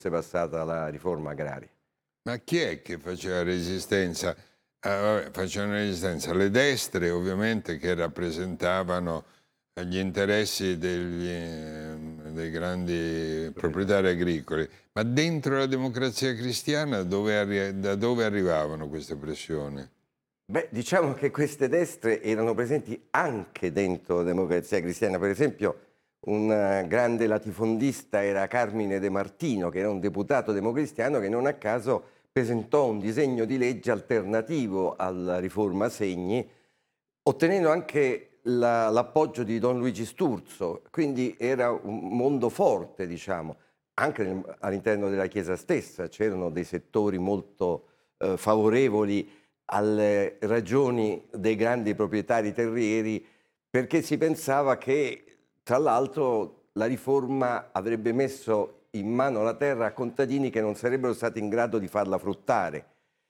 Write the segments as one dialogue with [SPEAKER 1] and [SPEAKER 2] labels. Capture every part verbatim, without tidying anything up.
[SPEAKER 1] passata la riforma agraria.
[SPEAKER 2] Ma chi è che faceva resistenza? Ah, vabbè, facevano resistenza le destre, ovviamente, che rappresentavano gli interessi degli, dei grandi proprietari agricoli, ma dentro la Democrazia Cristiana dove, da dove arrivavano queste pressioni?
[SPEAKER 1] Beh, diciamo che queste destre erano presenti anche dentro la Democrazia Cristiana. Per esempio, un grande latifondista era Carmine De Martino, che era un deputato democristiano che non a caso presentò un disegno di legge alternativo alla riforma Segni, ottenendo anche la, l'appoggio di Don Luigi Sturzo. Quindi era un mondo forte, diciamo. Anche nel, all'interno della Chiesa stessa c'erano dei settori molto eh, favorevoli alle ragioni dei grandi proprietari terrieri, perché si pensava che, tra l'altro, la riforma avrebbe messo in mano la terra a contadini che non sarebbero stati in grado di farla fruttare.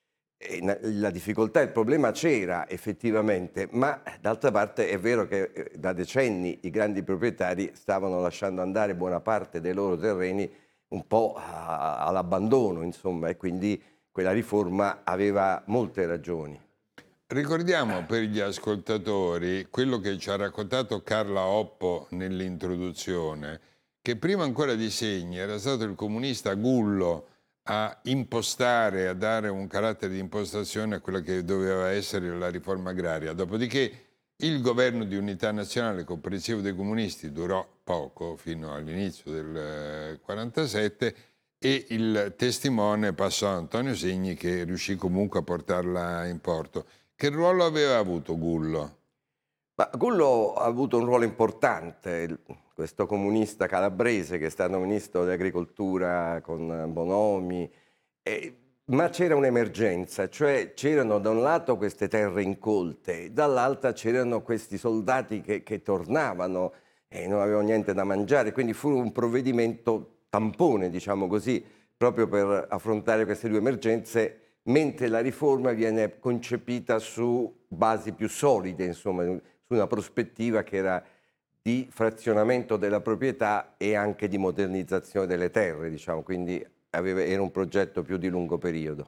[SPEAKER 1] E la difficoltà, il problema c'era effettivamente, ma d'altra parte è vero che da decenni i grandi proprietari stavano lasciando andare buona parte dei loro terreni un po' all'abbandono, insomma, e quindi quella riforma aveva molte ragioni.
[SPEAKER 2] Ricordiamo per gli ascoltatori quello che ci ha raccontato Carla Oppo nell'introduzione, che prima ancora di Segni era stato il comunista Gullo a impostare, a dare un carattere di impostazione a quella che doveva essere la riforma agraria. Dopodiché il governo di unità nazionale comprensivo dei comunisti durò poco, fino all'inizio del quarantasette, e il testimone passò a Antonio Segni, che riuscì comunque a portarla in porto. Che ruolo aveva avuto Gullo?
[SPEAKER 1] Ma Gullo ha avuto un ruolo importante, questo comunista calabrese che è stato ministro dell'agricoltura con Bonomi, eh, ma c'era un'emergenza, cioè c'erano da un lato queste terre incolte, dall'altra c'erano questi soldati che, che tornavano e non avevano niente da mangiare, quindi fu un provvedimento tampone, diciamo così, proprio per affrontare queste due emergenze, mentre la riforma viene concepita su basi più solide, insomma, su una prospettiva che era di frazionamento della proprietà e anche di modernizzazione delle terre, diciamo, quindi aveva, era un progetto più di lungo periodo.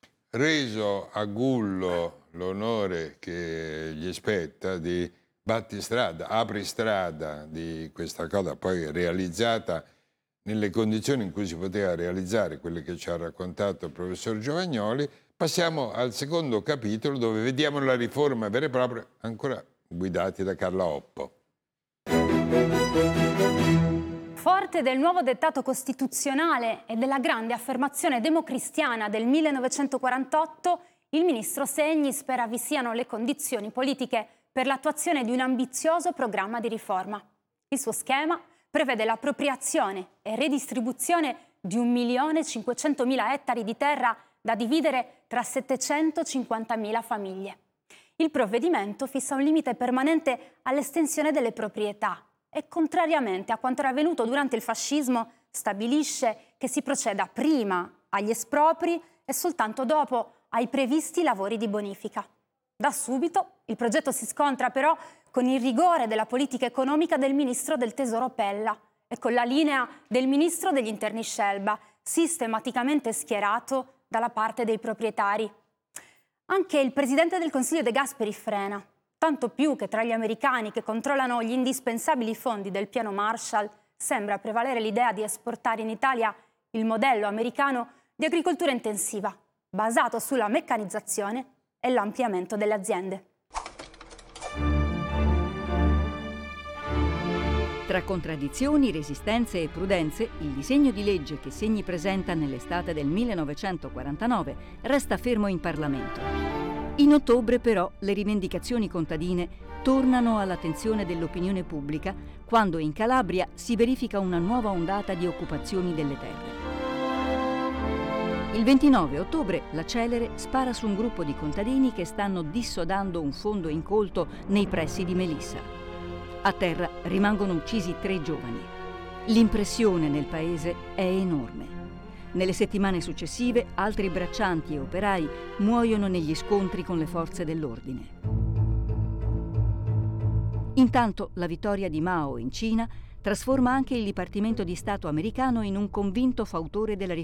[SPEAKER 2] Reso a Gullo l'onore che gli spetta di battistrada, apristrada di questa cosa, poi realizzata nelle condizioni in cui si poteva realizzare quelle che ci ha raccontato il professor Giovagnoli, passiamo al secondo capitolo dove vediamo la riforma vera e propria, ancora guidati da Carla Oppo.
[SPEAKER 3] Forte del nuovo dettato costituzionale e della grande affermazione democristiana del millenovecentoquarantotto, il ministro Segni spera vi siano le condizioni politiche per l'attuazione di un ambizioso programma di riforma. Il suo schema prevede l'appropriazione e redistribuzione di un milione cinquecentomila ettari di terra da dividere tra settecentocinquantamila famiglie. Il provvedimento fissa un limite permanente all'estensione delle proprietà e, contrariamente a quanto era avvenuto durante il fascismo, stabilisce che si proceda prima agli espropri e soltanto dopo ai previsti lavori di bonifica. Da subito il progetto si scontra però con il rigore della politica economica del ministro del Tesoro Pella e con la linea del ministro degli Interni Scelba, sistematicamente schierato dalla parte dei proprietari. Anche il presidente del Consiglio De Gasperi frena, tanto più che tra gli americani che controllano gli indispensabili fondi del piano Marshall sembra prevalere l'idea di esportare in Italia il modello americano di agricoltura intensiva, basato sulla meccanizzazione e l'ampliamento delle aziende.
[SPEAKER 4] Tra contraddizioni, resistenze e prudenze, il disegno di legge che Segni presenta nell'estate del millenovecentoquarantanove resta fermo in Parlamento. In ottobre, però, le rivendicazioni contadine tornano all'attenzione dell'opinione pubblica quando in Calabria si verifica una nuova ondata di occupazioni delle terre. Il ventinove ottobre la Celere spara su un gruppo di contadini che stanno dissodando un fondo incolto nei pressi di Melissa. A terra rimangono uccisi tre giovani. L'impressione nel paese è enorme. Nelle settimane successive altri braccianti e operai muoiono negli scontri con le forze dell'ordine. Intanto la vittoria di Mao in Cina Trasforma anche il Dipartimento di Stato americano in un convinto fautore della riforma